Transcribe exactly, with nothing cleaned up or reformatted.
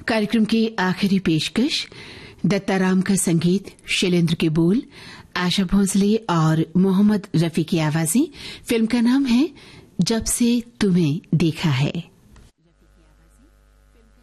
कार्यक्रम की आखिरी पेशकश दत्ताराम का संगीत, शैलेंद्र के बोल, आशा भोसले और मोहम्मद रफी की आवाजें। फिल्म का नाम है जब से तुम्हें देखा है।